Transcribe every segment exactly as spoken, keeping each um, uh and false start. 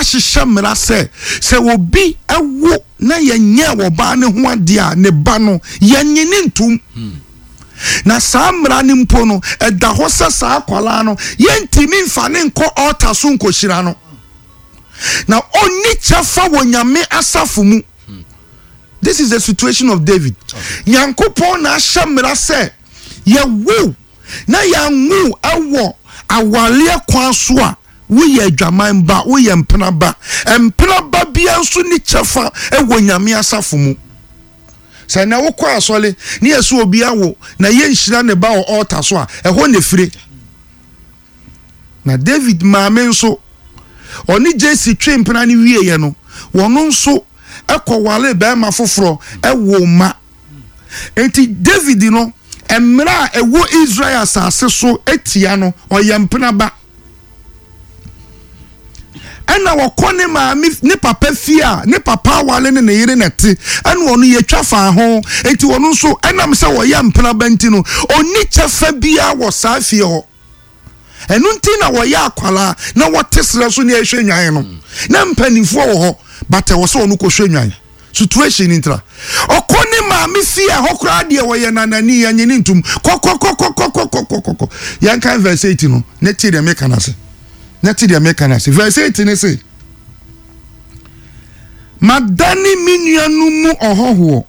shishamra se se obi ewo na yenye wo ba ne ho ade a ne ba no yenye ne ntum na samra ne mpo no eda ho se sa akwala no yentimi mfa ne nko altar so nkohira no na oni chafa wo nyame asafo mu. This is the situation of David. Yankopon na shamra se ye wo na yanwu awo awale kwa so a wo ye adwaman ba wo ye mpena ba empena ba bia nso ni chafa e wo nyame asafo mu. Say na wo kwa asole ne yeso obi awo na ye nhira ne ba o altar so a e ho ne fire. Na David maame nso oni Jesse twe mpena ne wie ye no wono nso ekọ wale be ma foforo e wo ma. Enti David no emra e wo Israel asase so etia no oyempena ba. Ena wakone maami ne papa fia ne papa wale ne yire nete ena onu ye twafa ho enti onu so ena mse wo ya mpena ba nti no oni chefa bia wo sa fie ho enu nti na wo ya akwala na wo tesra so ne ehwe nwan no na mpanifo wo ho but wo so onu ko hwe nwan situation intra okone maami fia ho kra de wo ye nanani ya nyini ntum kokokokokokokokoko yan kan verse eighteen no ne ti de mekanase Neti dia mekanase verse eighteen ne say madani minuanu mu ohoho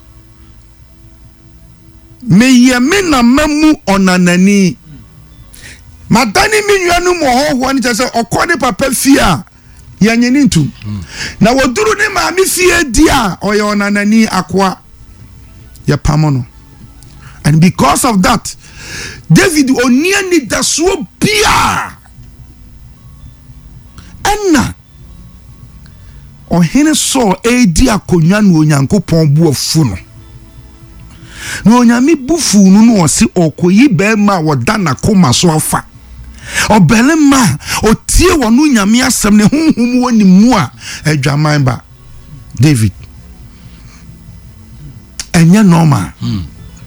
meye me na mamu onanani madani minuanu mu ohoho ni tese okode papa fia ya nyeni ntu na woduru ne maami fie dia oye onanani akwa ya pamono. And because of that David onia ni dasuo bia Anna ohene so edi akonwa no Onyankopon bu afu no no onyame bufu no no osi okoyi be ma woda na koma so afa obelema otie wono nyame asem ne honhom woni mu a adwaman ba David enya normal hmm.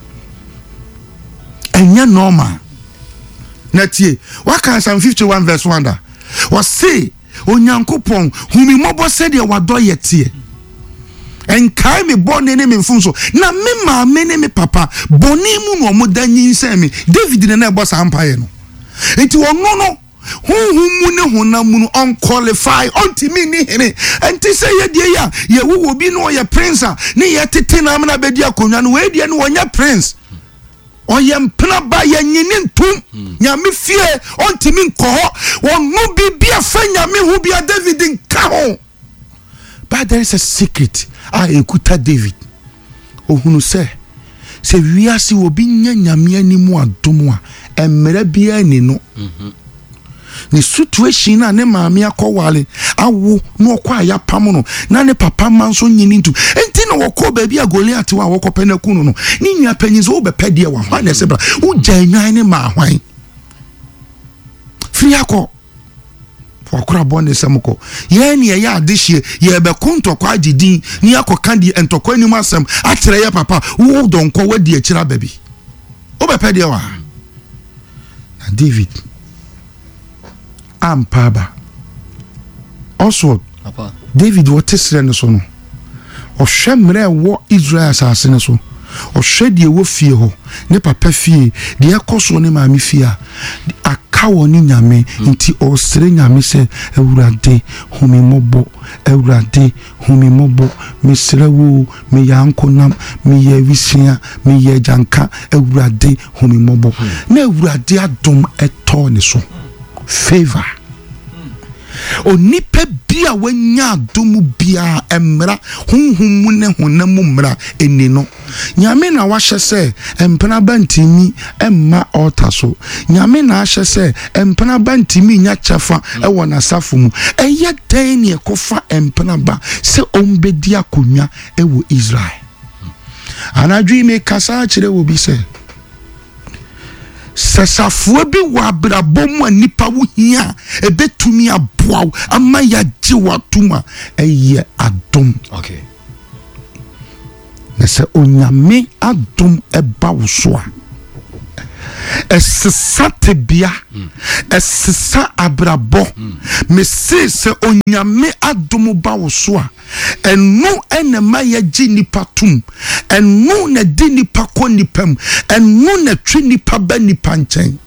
enya normal natie waka Psalm fifty-one verse one da was say Onyankopon humi mobo said ye wado yetie enkai me bone ne me mfunso na me ma me ne me papa boni mu no moda nyinse me David ne na ebosa empire no enti wono no honhum mu ne honam mu no unqualified ontimi ni hene enti say ye die ya ye wo bi no ye prince ne ye tete na amna bedi akonwa no we die no wonya prince oyempena ba ya nyini ntum nyame fie ontimi nkoho wonu bibia fa nyame hu bia David nka ho. But there is a secret a ekuta David ohunu se se wiase obi nya nyame animu adomu a emere bia ni no ni situation na ne maami akowale awo no okwa ya pam no na ne papa manso nyini ntu enti na woko ba bia Goliath wa woko penaku no ni nwa panyizo wo be pede wa hwan na sebra wo gyanwan ne ma hwan firi akọ wakura bonde semko ye ne ye adehie ye be konto kwa agidin ni akoka di entokwa ni masem akyere ye papa wo donko wadi akira baby wo be pede wa na David ampaba also Papa. David what is no so no o hwemre wo Israel asase ne so o hwede wo fie ho ne papa fie de ekoso ne maami fie akawo ni nyame nti o sere nyame se Ewurade humi mobo Ewurade humi mobo mesre wo me yankonam me ye wisia me ye janka Ewurade humi mobo na Ewurade adom eto ne so favor onipa bia wanya adomu bia emra honhom mu ne honam mu mra eni no nyame na wahye se empena bantimi emma altar so nyame na ahye se empena bantimi nya chafa e wona safo mu eye dan ne ekofa empena ba se ombedi akonwa e wo Israel anadwi me kasa kire wo bi se sesafo bi wa brabom anipa wo hia ebetumi aboa ama ya je watuma eye adom. Okay. Na se onyame adom eba wo so a esisa tebia esisa abrabo me se se onyame adomo ba wo so a enu ene ma ye gi nipa tum enu na di nipa ko nipam enu na twi nipa ba nipa nchen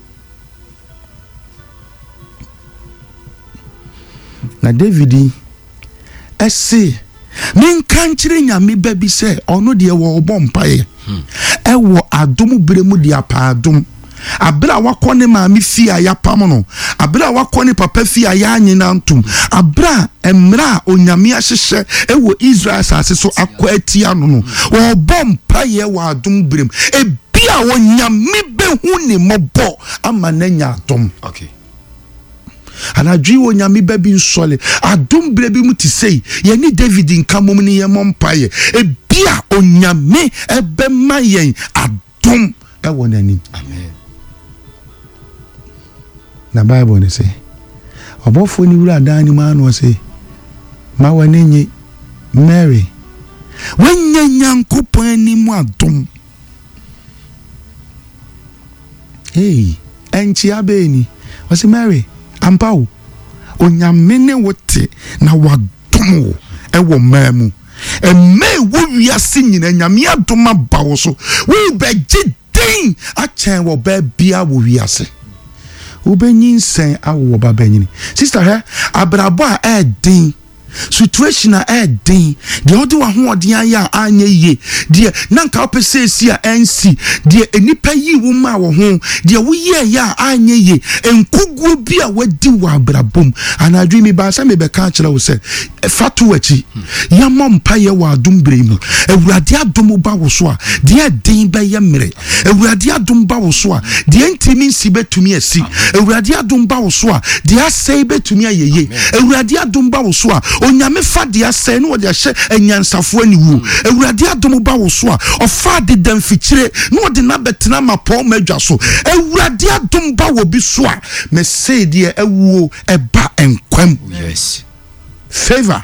na David ese min kanchire nyame ba bi se ono de wo obọ mpaye e wo adom bremu de apa adom abra wakone maami fi ayapam no abra wakone papa fi ayanyina ntum abra emra onyame ahyehye e wo Israel asase so akọ atia no no wo bom paye wo adom brem e bia onyame behu ni mobo ama nanya adom. Okay. Anadwi onyame ba bi nsole adom bre bi mu ti sei ye ni David nkamom ni ye mompaye e bia onyame ebe ma yen adom e wonani. Amen. Na Bible ne say obofo ni wura dan ni ma no say ma wanenye Mary wenya nyankopon ni mu adom. Hey enchi abeni wasi Mary ampao onyame ne wote na wadom e wo mamu e me wo wiase nyina nyame adom abawo so we be gidin a chen wo ba bia wo wiase wo benyin sen awo ba benyini sister he abrabo a e din situation a e din de odi wa ho odi aya anya ye de nanka opese si a nc de enipa yi wo ma wo ho de wo ye ya anya ye enkuguo bi a wadi wa abrabom anadwi mi ba sa me be ka kire wo se fatu wachi ya mompa ye wa adom bremu ewurade adom ba wo so a de din ba ye mere ewurade adom ba wo so a de ntimi nsi betumi asi ewurade adom ba wo so a de asai betumi ayeye ewurade adom ba wo so a onyame fa de asai no de ahye enyansafo ani wu ewurade adom ba wo so a ofa de damfikyire no de na betena mapo madwa so ewurade adom ba wo bi so a me say de ewuo eba enkwam. Yes. Favor.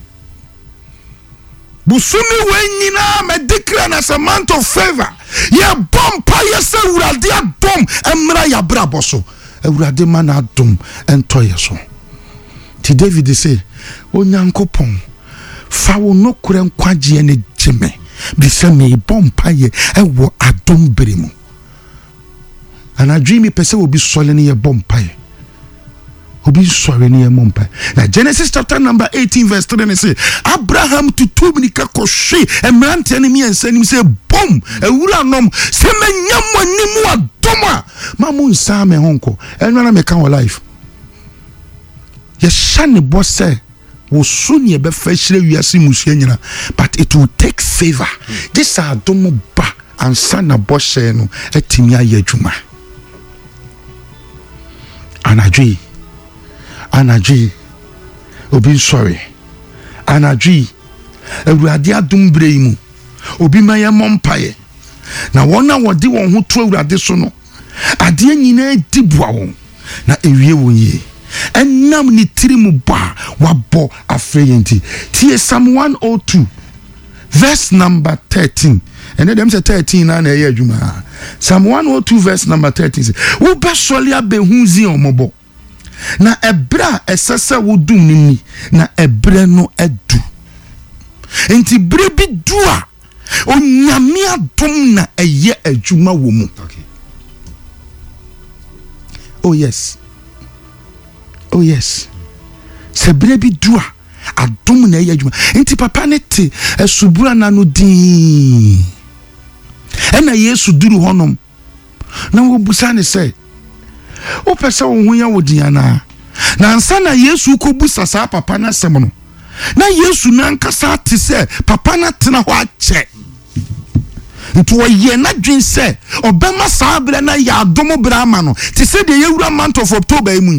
Busumi wenyina me declare as a month of favor. Ye bompa yesa urade adom emra ya brabo so. Urade man adom ento yeso. Ti David say, Onyankopon fa wo no kure nkwaje ne jeme. Bi se me bompa ye ewo adom beremu. Ana dreamy pese obi sole ne ye bompa ye. Obi sorry ni emompa. Na Genesis chapter number eighteen verse three and say Abraham to two minika koshe emrante ne mi ensanim say boom ewura nom se menyam animu adoma mamu nsa me honko eno na me kan wo life ye shane bo say wo suni e be fa hire wiase musu nyina but it will take favor. This adomo ba ansa na bo hye no atimi aye adwuma anadwi Anaji obi sorry anaji ewurade adom breimu obi maye mompaye na wona wodi won ho to ewurade so no ade nyina dibua won na ewie won ye enam ni tirimu ba wabo afreyenti tie Psalm one oh two verse number thirteen and them say thirteen na na ye adwuma Psalm one oh two verse number thirteen wo be sole abehunzi omobo na ebra esese wodum nini na ebre no edu enti bre bi dua onyame adom na eye adwuma wo mu. Okay. Oh yes, oh yes, se bre bi dua adom na eye adwuma enti papa ne te esubura na no din ena Yesu duru honom na wo busa ne se o pese wo hu ya wodiana na ansa na Yesu ko busa sa papa na sem no na Yesu na nkasa te se papa na tena ho ache nto ye na dwen se obema sa bra na ya adomo bra ma no te se de yewura month of October emu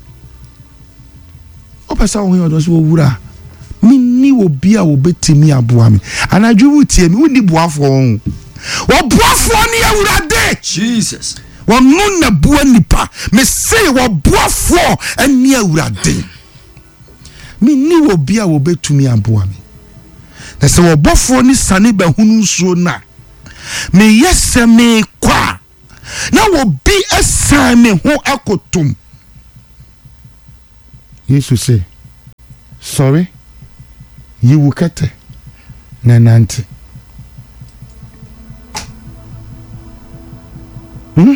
o pese wo hu ya do so wura mi ni obi a wo betimi aboa mi anadwu wutie mi woni boafo wo boafo ni Awurade Jesus. Wonu na bua nipa me say wo boafo ani Awurade mi ni obi a wo betumi aboa mi na se wo bofo ni sane ba hunu nsuo na me yese me kwa na obi esan me ho akotom. Jesus say, sorry, you will get it. Nananti. Hmm?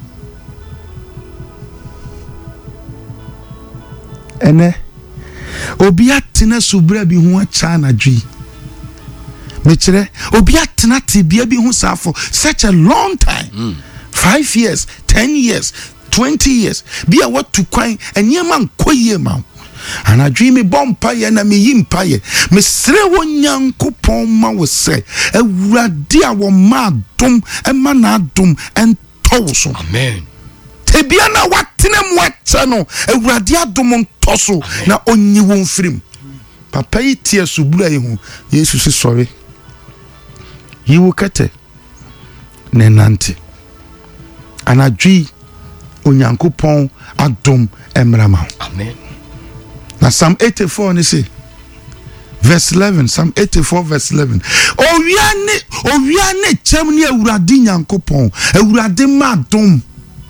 Ene obi atena subra bi ho acha na dwi. Mechire obi atena tibia bi ho sa for such a long time. Mm. five years, ten years, twenty years. Be a what to kwan enye man koye ma. And I dream me bompa ye na me yimpa ye. Me sre wo Nyankopon ma wo se. Ewurade a wo ma dom e ma na dom en toso. Amen. Tebia na watene mu acha no. Ewurade adom toso na onyi wo mfrim. Papa yi tie subura yi ho. Jesus say sorry. Yi wo kete. Ne nante. And I dream Onyankopon adom emrama. Amen. Now Psalm eighty-four and say verse eleven, Psalm eighty-four verse eleven. Owiane owiane chemni Ewurade Nyankopon, Ewurade ma dom.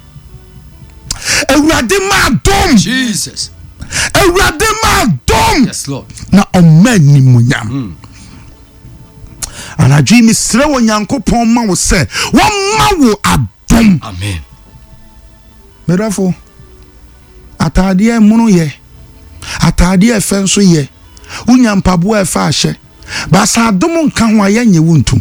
Ewurade ma dom. Jesus. Ewurade ma dom. Yes, Lord. Na omani munyam. Mm. And I dream is sre wo Nyankopon ma wo se, wo ma wo adom. Amen. Merafo atade munu ye. Atade efe nso ye unya mpabo efe ahye ba sa adom nka ho ayenye wuntum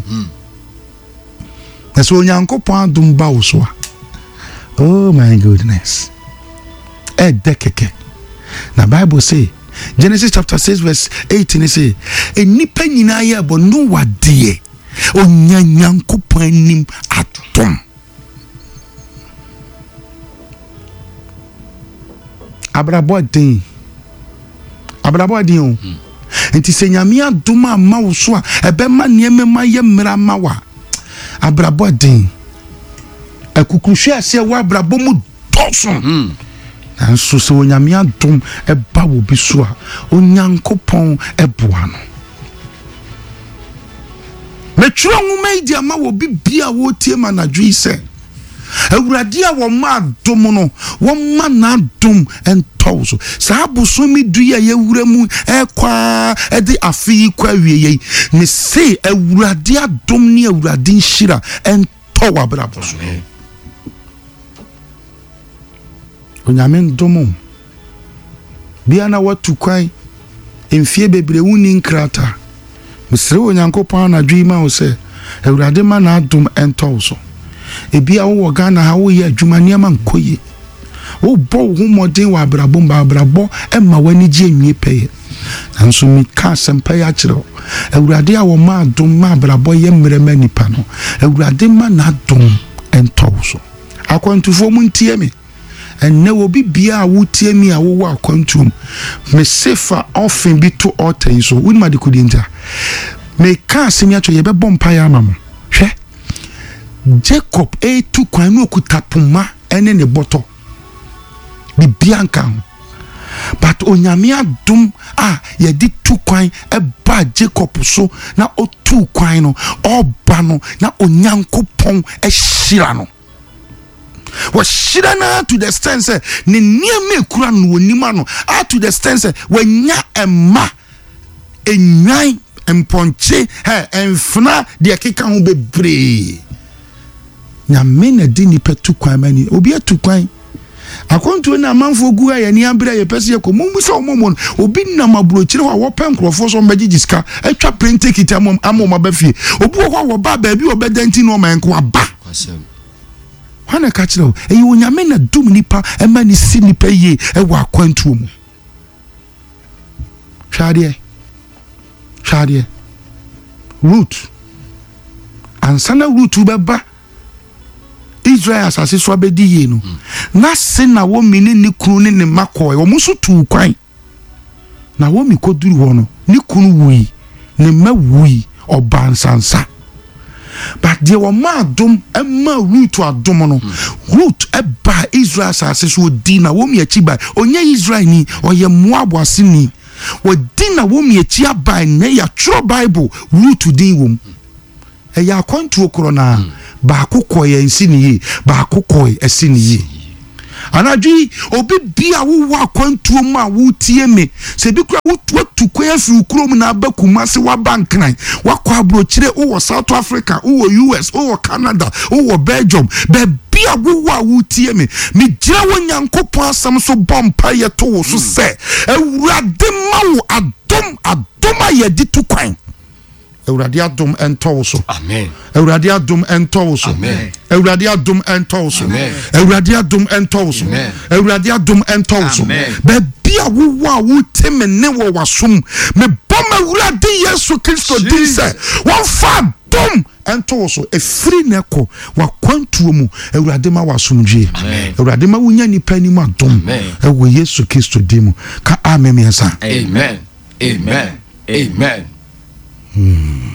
eso Onyankopon adom ba wo so. Oh my goodness, e dekeke na Bible say Genesis chapter six verse eighteen say enipa nyina ye bo no wade onya Nyankopon anim adom. Abrabo den Abrabo din o. Enti se nyame adom ama wo so a ebema nieme ma ye mra ma wa. Abrabo din. Akukuhwe ase wa abrabo mu doso. Mm. Nanso se nyame adom eba wo bi so a Onyankopon eboa no. Metwro nwuma idi ama wo bi bia wo tie ma na dwi se. Ewurade a wo ma adom no, wo ma na adom entowso. Sa busumi duya ye wuremu ekwa ede afi kwa wiye. Me say ewurade adom ni ewurade nshira entow abraboso. Onyame ndomo. Bia na watu kwai emfie bebre wuni nkrata. Me sere Onyankopon na dwima wo se ewurade ma na adom entowso. Ebia wo Ghana ha wo ye adwuma niam nkoye. Wo bo wo modern wa abrabo mba abrabo emma wani ji enwie peye. Nanso mi ka sempa ya kire. Ewurade a wo ma adom ma abrabo ye mrema nipa no. Ewurade ma na adom entowso. Akwantufo mu ntie me. Enne wo bibia a wo tie me a wo wa akwantum. Me sefa often bi to altar so. Win ma de kudinta. Me ka asemi acho ye be bompa ya amamo. Hwe Jacob e tu kwan no kutapuma ene ne boto bibianka ho. But onyame adom a ye di tu kwan e ba Jacob so na o tu kwan no oba no na Onyankopon e hira no. Wa hira na to the sense ne niam ekura no onima no a to the sense wanya emma enwan emponche he enfna de keka ho bebre. Nyame na di nipa tu kwan mani obi atu kwan akonto na amanfo gu ya ni abira ye pese ye ko mumu so momo obi na mabrochire ho wo pen krofo so mbaji jiska atwa print ticket amom amom abafie obi wo wo ba ba bi obedanti no man ko aba kwasem wana ka kire o eyi onyame na dum nipa e mani si nipa ye e wa akwanto mu hwade hwade root ansana root beba Israel asase so abedi ye no na se na wo mini ni kunu ni ne makoy wo muso tu kwan na wo mi koduru ho no ni kunu wui ne ma wui obansansa but de wo ma adom e ma root adom no root e ba Israel asase so di na wo mi achi ba onye Israel ni oye Moab asini wo di na wo mi achi aba ne ya tro Bible root din wom e ya kwantu okro na baako koye ensi ne ye baako koye esi ne ye anadwi obi bia wo wa kwantuo mu a wo tie me se bi kura wo tu koya fi ukrom na abakuma se wa bankran wa kwa brochire wo South Africa wo U S wo Canada wo Belgium be bia wo wa wo tie me me gira wo Nyankopon asam so bompa ye to wo so se Awurade ma wo adom adom aye di tu kwan Awurade adom ento so amen Awurade adom ento so amen Awurade adom ento so amen Awurade adom ento so amen Awurade adom ento so be bia wo wa wo teme ne wo wasom me bom Awurade Yesu Kristo din se won fa dom ento so efiri neko wa kwantuo mu Awurade ma wasomdwe Awurade ma wonya nipa ni mu adom e wo Yesu Kristo din mu ka amen yesa amen amen amen Hmm.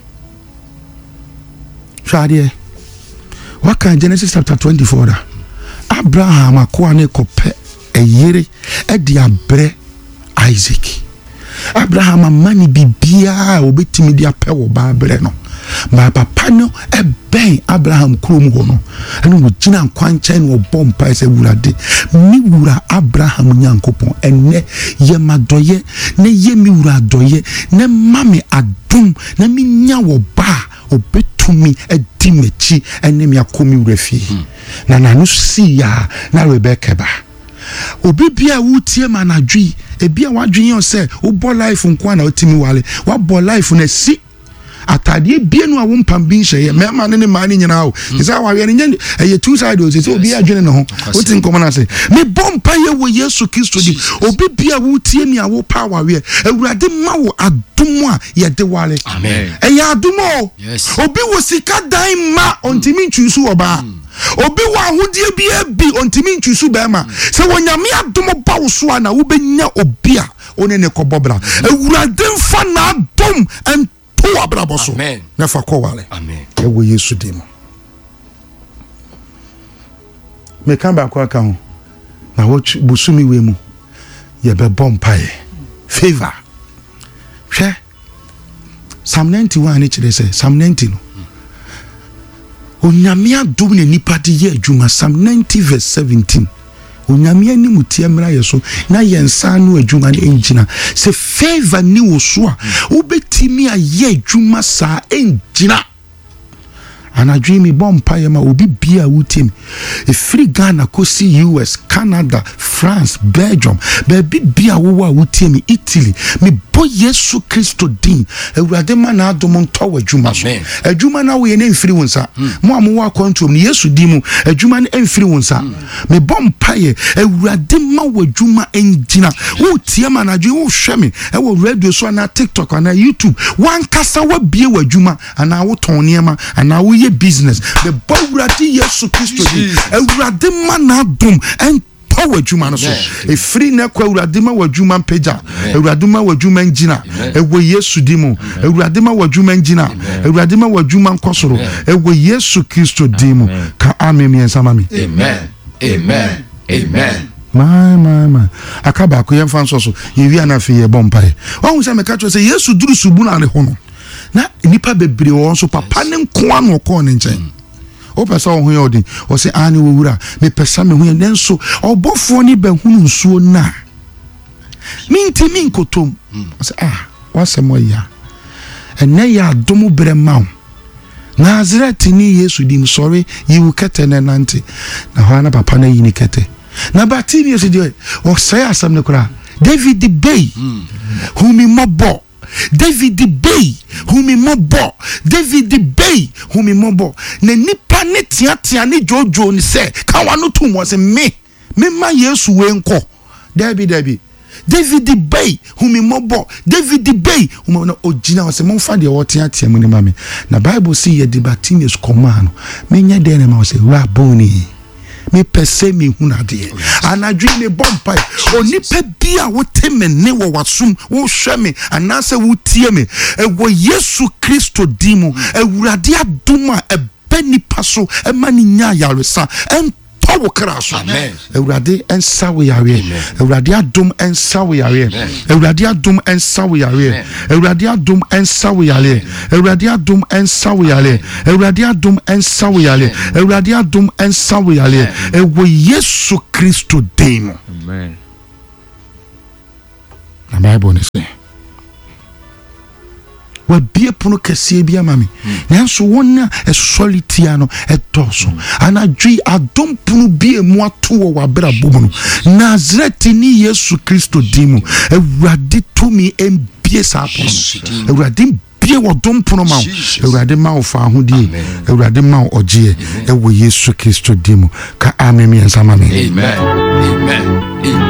Shadie. What can Genesis chapter twenty-four? Abraham akwane kope e yere e di abre Isaac. Abraham amani bibia obetimi di ape wo ba abre no. Ma papa no e ben Abraham krom ho no. Eno wo gina nkwanche no bompa ese wurade. Mi wura Abraham Nyankopon enne ye madoye ne ye mi wura doye ne mame adum na mi nya wo ba obetumi edi mechi enne mi akomi wura fi. Hmm. Na nanu si ya na Rebecca ba. Obi bia wutie manadwi e bia wadwen yon se wo bo life nko na otimi wale wa bo life na si atade bia no a wo mpam bi nhye me ma ne ne ma ne nyina o isa wa we ne ye two side o se obi adwene ne ho woti nkomo na se me bompa ye wo Yesu Kristo di obi bia wutie mi a wo power we Awurade ma wo adom a ye de wale amen e ya adom o obi wo sika dan ma ontimi ntwisu oba obi wa hodie bia bi ontimi ntwisu ba ma se wonyame adom ba wo so na wo benya obi a one ne kobobra Awurade mfa na adom en to abraboso amen na fa ko wale amen e wo Yesu dim me kan ba ko aka ho na wo busumi we mu ye be bompae favor hwe Psalm ninety-one ni chire se Psalm ninety no onyame adom ne nipa de ye adwuma Psalm ninety verse seventeen onyame ani mutie mra yeso na yensa no adwuma ne engina se favor ni wo so a obetimi aye adwuma sa engina anadwi mi bompa ye ma obi bia wutim e free Ghana kosi U S Canada France Belgium baby bia wo wa wutim Italy mi bo Yesu Kristo din Awurade ma na adom nto wadwuma so adwuma na wo ye na mfiri wonsa mo amu wa kwantum ni Yesu din mu adwuma na mfiri wonsa mi bompa ye Awurade ma wadwuma engina wo tie ma na dwe wo hwe me e wo radio so na TikTok na YouTube wan kasa wa bie wadwuma ana wo ton niema ana wo business the Awurade Yesu Kristo di Awurade ma na adom en power adwuma no so e free na kwa Awurade ma wadwuma peja Awurade ma wadwuma ngina e wo Yesu di mu Awurade ma wadwuma ngina Awurade ma wadwuma nkosoro e wo Yesu Kristo di mu ka amen yensa mami amen amen amen my my my akaba ko yem fan so so ye wi ana fe ye bompae won se me ka cho se Yesu duru subu na ne ho no na nipa bebre won so papa ne nko ano ko ne nchen o pesa o hu yodi o se ani wo wura me pesa me hu ye nenso obofo ni be hunu nsuo na minti min kotom o se ah wasemo ya enne ya adomu bre maw Nazareth ni Yesu dim sorry you kete ne nante na ho na papa na yini kete na batini Yesu di o say asam ne kura David the Bay whom he mobo David the Bay whom he mobo David the Bay whom he mobo ne nipa ne tia tia ne jojo ni se ka wano to mo se me me ma Yesu we nko David David David the Bay whom he mobo David the Bay whom no ogina se mo fa de wo tia tia mu ni ma me na Bible say ye debatines command me nya de na ma se raboni me pese me hunade anadwi me bompai oni pe bia wo teme ne wo wasum wo hwe me anase wo tie me e wo Yesu Kristo dimu Awurade adoma e beni paso e mani nya yaresa en to fa wo kra so Amen. Awurade ensa wo yare Awurade adom ensa wo yare Awurade adom ensa wo yare Awurade adom ensa wo yare Awurade adom ensa wo yare Awurade adom ensa wo yare Awurade adom ensa wo yare ewo Yesu Kristo din. Amen. Na Bible ne say wa bie pono kese bia mami nanso wonna e solitia no e doso anadwi adom pono bie mu ato wa bra bomu no Nazareti ni Yesu Kristo dimu Awurade tumi embie sa pono Awurade bie wo dom pono ma Awurade ma wo fa ahodie Awurade ma wo ogie e wo Yesu Kristo dimu ka amen mi ensama me. Amen. Amen.